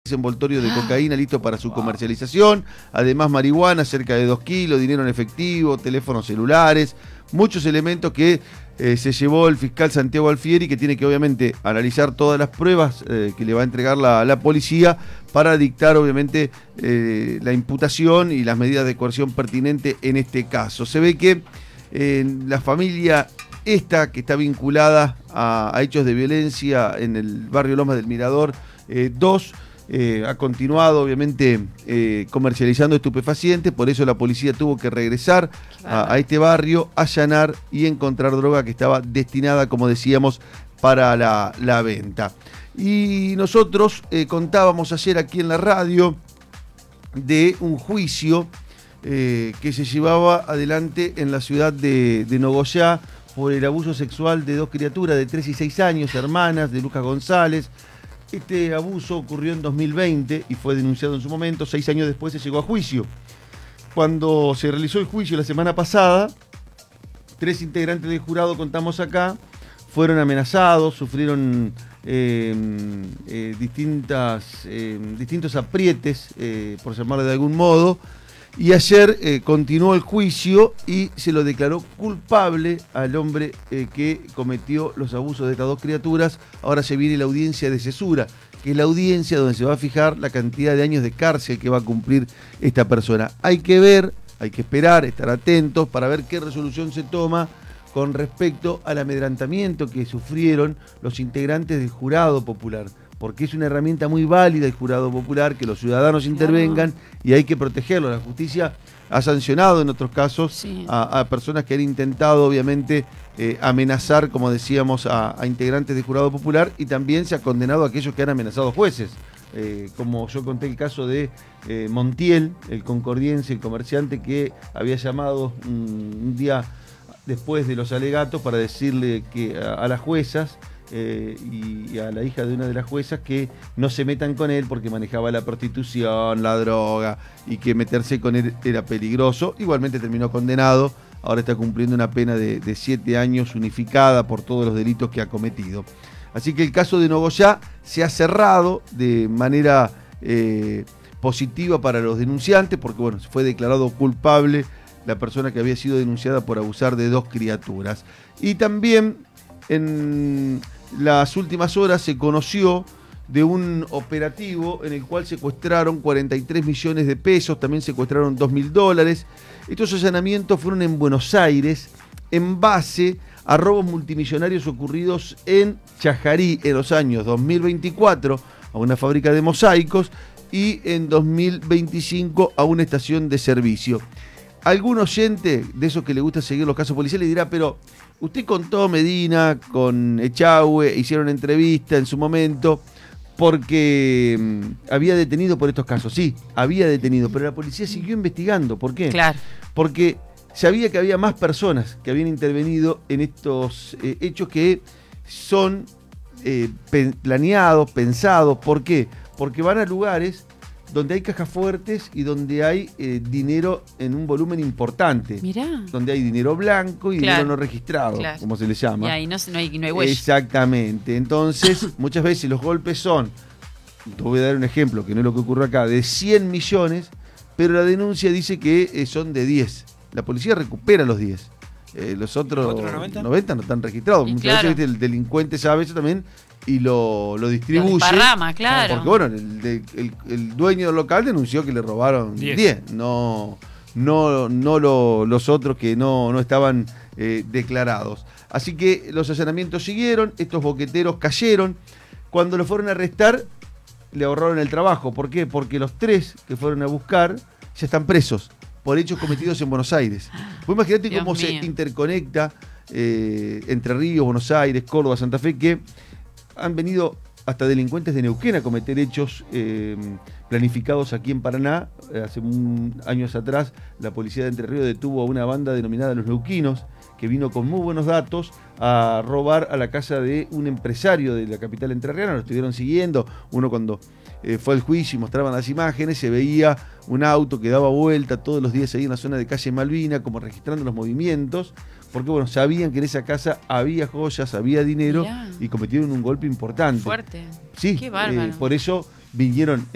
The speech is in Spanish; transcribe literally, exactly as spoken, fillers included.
envoltorio de cocaína listo para su comercialización, además marihuana, cerca de dos kilos, dinero en efectivo, teléfonos celulares, muchos elementos que eh, se llevó el fiscal Santiago Alfieri, que tiene que obviamente analizar todas las pruebas eh, que le va a entregar la, la policía para dictar obviamente eh, la imputación y las medidas de coerción pertinentes en este caso. Se ve que eh, la familia esta, que está vinculada a, a hechos de violencia en el barrio Lomas del Mirador eh, dos, Eh, ha continuado obviamente eh, comercializando estupefacientes, por eso la policía tuvo que regresar a, a este barrio, allanar y encontrar droga que estaba destinada, como decíamos, para la, la venta. Y nosotros eh, contábamos ayer aquí en la radio de un juicio eh, que se llevaba adelante en la ciudad de, de Nogoyá por el abuso sexual de dos criaturas de tres y seis años, hermanas de Lucas González. Este abuso ocurrió en dos mil veinte y fue denunciado en su momento. Seis años después se llegó a juicio. Cuando se realizó el juicio la semana pasada, tres integrantes del jurado, contamos acá, fueron amenazados, sufrieron eh, eh, distintas, eh, distintos aprietes, eh, por llamarlo de algún modo. Y ayer eh, continuó el juicio y se lo declaró culpable al hombre eh, que cometió los abusos de estas dos criaturas. Ahora se viene la audiencia de cesura, que es la audiencia donde se va a fijar la cantidad de años de cárcel que va a cumplir esta persona. Hay que ver, hay que esperar, estar atentos para ver qué resolución se toma con respecto al amedrantamiento que sufrieron los integrantes del jurado popular. Porque es una herramienta muy válida el jurado popular, que los ciudadanos intervengan y hay que protegerlo. La justicia ha sancionado en otros casos sí. a, a personas que han intentado, obviamente, eh, amenazar, como decíamos, a, a integrantes del jurado popular, y también se ha condenado a aquellos que han amenazado jueces. Eh, como yo conté el caso de eh, Montiel, el concordiense, el comerciante que había llamado un, un día después de los alegatos para decirle que a, a las juezas Eh, y a la hija de una de las juezas que no se metan con él porque manejaba la prostitución, la droga, y que meterse con él era peligroso. Igualmente terminó condenado, ahora está cumpliendo una pena de, de siete años unificada por todos los delitos que ha cometido. Así que el caso de Nogoyá se ha cerrado de manera eh, positiva para los denunciantes, porque bueno, fue declarado culpable la persona que había sido denunciada por abusar de dos criaturas. Y también en las últimas horas se conoció de un operativo en el cual secuestraron cuarenta y tres millones de pesos, también secuestraron dos mil dólares. Estos allanamientos fueron en Buenos Aires en base a robos multimillonarios ocurridos en Chajarí en los años dos mil veinticuatro a una fábrica de mosaicos y en dos mil veinticinco a una estación de servicio. Algún oyente de esos que le gusta seguir los casos policiales dirá, pero usted contó, Medina, con Echagüe, hicieron entrevista en su momento porque mmm, había detenido por estos casos. Sí, había detenido, pero la policía siguió investigando. ¿Por qué? Claro. Porque sabía que había más personas que habían intervenido en estos eh, hechos que son eh, pe- planeados, pensados. ¿Por qué? Porque van a lugares donde hay cajas fuertes y donde hay eh, dinero en un volumen importante. Mirá. Donde hay dinero blanco y claro. dinero no registrado, claro. como se le llama. Y ahí no, no hay, no hay huella. Exactamente. Entonces, muchas veces los golpes son, te voy a dar un ejemplo, que no es lo que ocurre acá, de cien millones, pero la denuncia dice que eh, son de diez. La policía recupera los diez. Eh, los otros noventa? noventa no están registrados. Y Muchas claro. veces el delincuente sabe eso también y lo, lo distribuye. Lo desparrama, claro. Porque bueno, el, el, el, el dueño del local denunció que le robaron diez. No, no, no lo, los otros que no, no estaban eh, declarados. Así que los allanamientos siguieron, estos boqueteros cayeron. Cuando los fueron a arrestar, le ahorraron el trabajo. ¿Por qué? Porque los tres que fueron a buscar ya están presos por hechos cometidos en Buenos Aires. Vos imaginate cómo mío. se interconecta eh, Entre Ríos, Buenos Aires, Córdoba, Santa Fe, que han venido hasta delincuentes de Neuquén a cometer hechos eh, planificados aquí en Paraná. Hace un, años atrás la policía de Entre Ríos detuvo a una banda denominada Los Neuquinos, que vino con muy buenos datos a robar a la casa de un empresario de la capital entrerriana. Lo estuvieron siguiendo. Uno cuando eh, fue al juicio y mostraban las imágenes, se veía un auto que daba vuelta todos los días ahí en la zona de calle Malvina, como registrando los movimientos, porque bueno, sabían que en esa casa había joyas, había dinero. Mirá. Y cometieron un golpe importante. Fuerte. Sí, qué bárbaro. Eh, por eso vinieron